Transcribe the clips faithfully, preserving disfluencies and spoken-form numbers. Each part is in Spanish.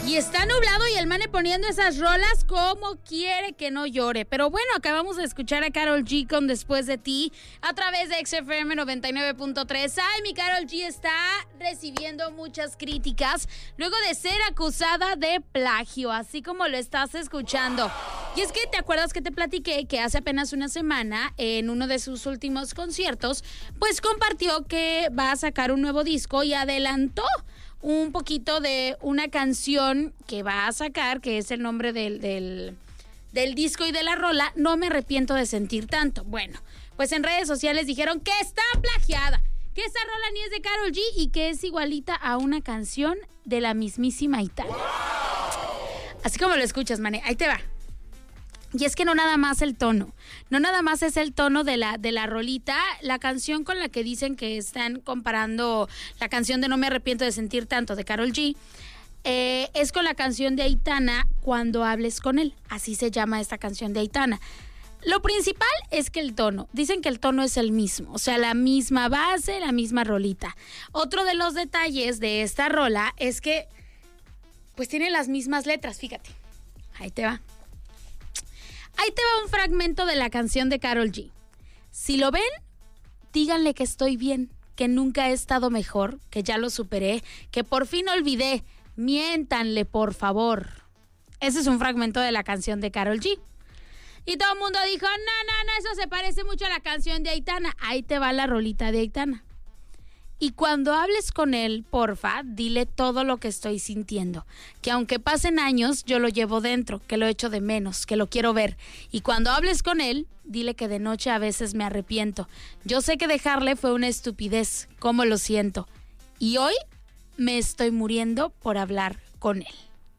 Y está nublado y el mane poniendo esas rolas como quiere que no llore. Pero bueno, acabamos de escuchar a Karol G con Después de ti a través de X F M noventa y nueve punto tres. Ay, mi Karol G está recibiendo muchas críticas luego de ser acusada de plagio, así como lo estás escuchando. Y es que te acuerdas que te platiqué que hace apenas una semana, en uno de sus últimos conciertos, pues compartió que va a sacar un nuevo disco y adelantó un poquito de una canción que va a sacar, que es el nombre del, del, del disco y de la rola, No me arrepiento de sentir tanto. Bueno, pues en redes sociales dijeron que está plagiada, que esa rola ni es de Karol G y que es igualita a una canción de la mismísima Aitana. Así como lo escuchas, mané, ahí te va. Y es que no nada más el tono, no nada más es el tono de la, de la rolita, la canción con la que dicen que están comparando la canción de No me arrepiento de sentir tanto de Karol G, eh, es con la canción de Aitana, Cuando hables con él, así se llama esta canción de Aitana. Lo principal es que el tono, dicen que el tono es el mismo, o sea, la misma base, la misma rolita. Otro de los detalles de esta rola es que pues tiene las mismas letras, fíjate, ahí te va. Ahí te va un fragmento de la canción de Karol G. Si lo ven, díganle que estoy bien, que nunca he estado mejor, que ya lo superé, que por fin olvidé. Miéntanle, por favor. Ese es un fragmento de la canción de Karol G. Y todo el mundo dijo, no, no, no, eso se parece mucho a la canción de Aitana. Ahí te va la rolita de Aitana. Y cuando hables con él, porfa, dile todo lo que estoy sintiendo. Que aunque pasen años, yo lo llevo dentro, que lo echo de menos, que lo quiero ver. Y cuando hables con él, dile que de noche a veces me arrepiento. Yo sé que dejarle fue una estupidez, cómo lo siento. Y hoy me estoy muriendo por hablar con él.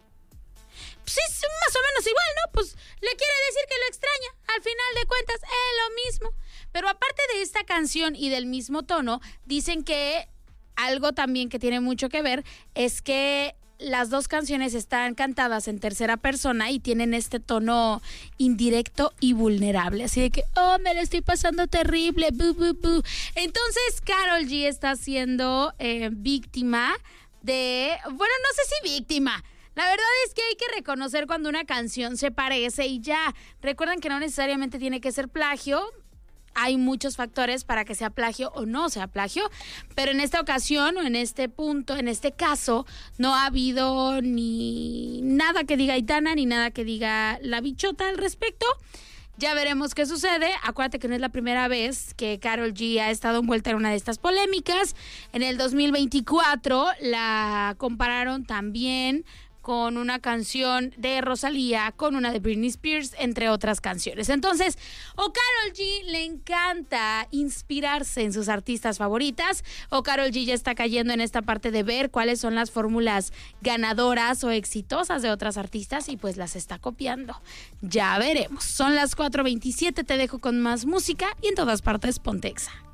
Pues es más o menos igual, ¿no? Pues le quiere decir que lo extraña. Al final de cuentas, es lo mismo. Pero aparte de esta canción y del mismo tono, dicen que algo también que tiene mucho que ver es que las dos canciones están cantadas en tercera persona y tienen este tono indirecto y vulnerable. Así de que, oh, me la estoy pasando terrible, bu, bu, bu. Entonces, Karol G está siendo eh, víctima de... Bueno, no sé si víctima. La verdad es que hay que reconocer cuando una canción se parece y ya. Recuerden que no necesariamente tiene que ser plagio. Hay muchos factores para que sea plagio o no sea plagio, pero en esta ocasión o en este punto, en este caso, no ha habido ni nada que diga Aitana ni nada que diga La Bichota al respecto. Ya veremos qué sucede. Acuérdate que no es la primera vez que Karol G ha estado envuelta en una de estas polémicas. En el dos mil veinticuatro la compararon también con una canción de Rosalía, con una de Britney Spears, entre otras canciones. Entonces, o Karol G le encanta inspirarse en sus artistas favoritas, o Karol G ya está cayendo en esta parte de ver cuáles son las fórmulas ganadoras o exitosas de otras artistas y pues las está copiando. Ya veremos. Son las cuatro veintisiete, te dejo con más música y en todas partes Pontexa.